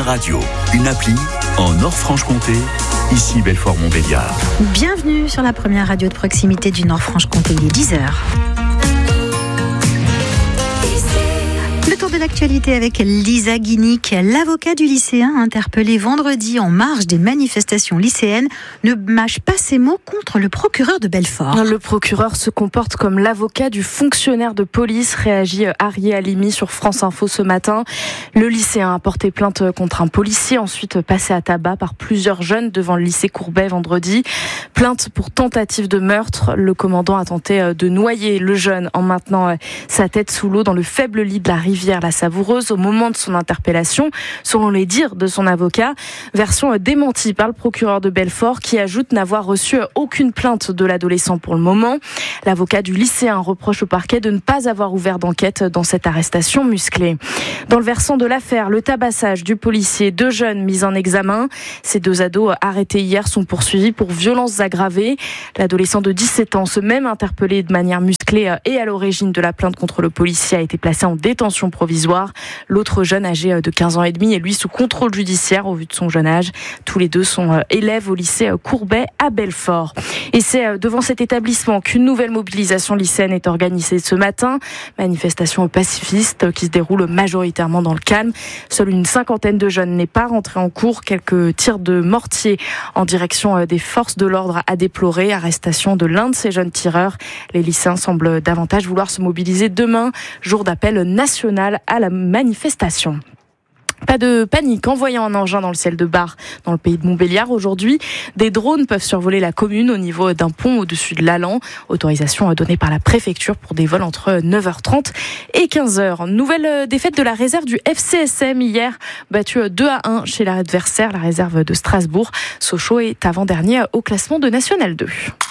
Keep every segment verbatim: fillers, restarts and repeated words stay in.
radio, une appli en Nord-Franche-Comté, ici Belfort-Montbéliard. Bienvenue sur la première radio de proximité du Nord-Franche-Comté, il est dix heures. Le tour de l'actualité avec Lisa Guinic, l'avocat du lycéen interpellé vendredi en marge des manifestations lycéennes, ne mâche pas ses mots contre le procureur de Belfort. Le procureur se comporte comme l'avocat du fonctionnaire de police, réagit Arié Halimi sur France Info ce matin. Le lycéen a porté plainte contre un policier, ensuite passé à tabac par plusieurs jeunes devant le lycée Courbet vendredi. Plainte pour tentative de meurtre. Le commandant a tenté de noyer le jeune en maintenant sa tête sous l'eau dans le faible lit de la rivière la Savoureuse au moment de son interpellation, selon les dires de son avocat. Version démentie par le procureur de Belfort qui ajoute n'avoir reçu aucune plainte de l'adolescent pour le moment. L'avocat du lycéen reproche au parquet de ne pas avoir ouvert d'enquête dans cette arrestation musclée. Dans le versant de l'affaire, le tabassage du policier, deux jeunes mis en examen. Ces deux ados arrêtés hier sont poursuivis pour violences aggravées. L'adolescent de dix-sept ans, ce même interpellé de manière musclée et à l'origine de la plainte contre le policier, a été placé en détention provisoire. L'autre jeune, âgé de quinze ans et demi, est lui sous contrôle judiciaire au vu de son jeune âge. Tous les deux sont élèves au lycée Courbet à Belfort. Et c'est devant cet établissement qu'une nouvelle mobilisation lycéenne est organisée ce matin. Manifestation pacifiste qui se déroule majoritairement dans le calme. Seule une cinquantaine de jeunes n'est pas rentrée en cours. Quelques tirs de mortier en direction des forces de l'ordre à déplorer. Arrestation de l'un de ces jeunes tireurs. Les lycéens semblent davantage vouloir se mobiliser demain, jour d'appel national à la manifestation. Pas de panique en voyant un engin dans le ciel de Bar, dans le pays de Montbéliard. Aujourd'hui, des drones peuvent survoler la commune au niveau d'un pont au-dessus de l'Allan. Autorisation donnée par la préfecture pour des vols entre neuf heures trente et quinze heures. Nouvelle défaite de la réserve du F C S M hier, battue deux à un chez l'adversaire, la réserve de Strasbourg. Sochaux est avant-dernier au classement de National deux.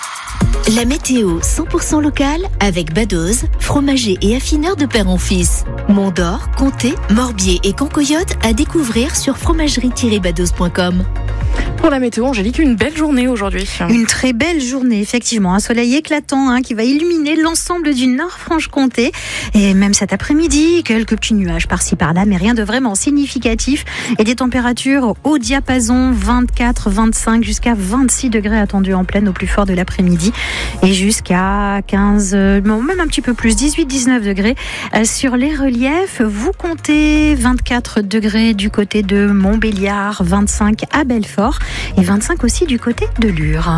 La météo cent pour cent locale avec Badoz, fromager et affineur de père en fils. Mont-d'Or, Comté, Morbier et Cancoyote à découvrir sur fromagerie tiret badoz point com. Pour la météo, Angélique, une belle journée aujourd'hui. Une très belle journée, effectivement. Un soleil éclatant hein, qui va illuminer l'ensemble du Nord-Franche-Comté. Et même cet après-midi, quelques petits nuages par-ci par-là, mais rien de vraiment significatif. Et des températures au diapason vingt-quatre, vingt-cinq jusqu'à vingt-six degrés attendus en pleine au plus fort de l'après-midi. Et jusqu'à quinze, bon, même un petit peu plus, dix-huit, dix-neuf degrés. Sur les reliefs, vous comptez vingt-quatre degrés du côté de Montbéliard, vingt-cinq à Belfort. Et vingt-cinq aussi du côté de Lure.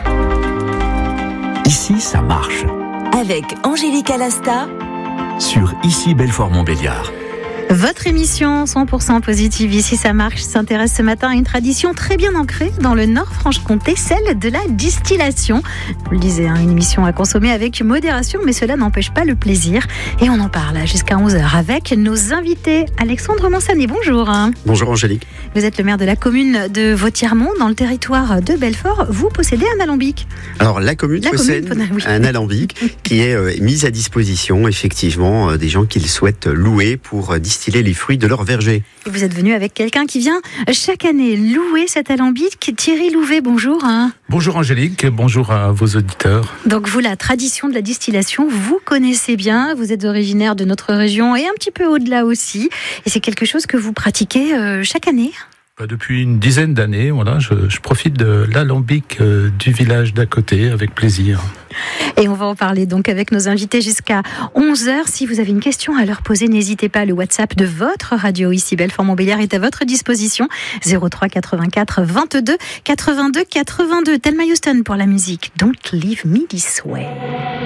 Ici, ça marche. Avec Angélique Alasta Sur Ici Belfort-Montbéliard. Votre émission cent pour cent positive, ici ça marche, s'intéresse ce matin à une tradition très bien ancrée dans le Nord-Franche-Comté, celle de la distillation. Vous le disiez, hein, une émission à consommer avec modération, mais cela n'empêche pas le plaisir. Et on en parle jusqu'à onze heures avec nos invités. Alexandre Monsanet, bonjour. Bonjour Angélique. Vous êtes le maire de la commune de Vauthièremont, dans le territoire de Belfort. Vous possédez un alambic. Alors la commune la possède commune, oui. un alambic qui est euh, mis à disposition effectivement euh, des gens qui le souhaitent louer pour euh, distiller les fruits de leur verger. Et vous êtes venu avec quelqu'un qui vient chaque année louer cet alambic. Thierry Louvet, bonjour. Bonjour Angélique, bonjour à vos auditeurs. Donc vous, la tradition de la distillation, vous connaissez bien, vous êtes originaire de notre région et un petit peu au-delà aussi. Et c'est quelque chose que vous pratiquez euh, chaque année ? Depuis une dizaine d'années, voilà, je, je profite de l'alambic euh, du village d'à côté avec plaisir. Et on va en parler donc avec nos invités jusqu'à onze heures. Si vous avez une question à leur poser, n'hésitez pas. Le WhatsApp de votre radio ici Belfort-Montbéliard est à votre disposition. zéro trois quatre-vingt-quatre vingt-deux quatre-vingt-deux quatre-vingt-deux. Thelma Houston pour la musique. Don't leave me this way.